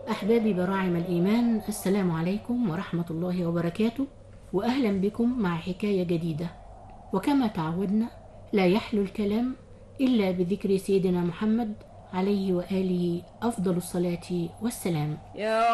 أحبابي براعم الإيمان، السلام عليكم ورحمة الله وبركاته، وأهلا بكم مع حكاية جديدة. وكما تعودنا لا يحلو الكلام إلا بذكر سيدنا محمد عليه وآله أفضل الصلاة والسلام. يا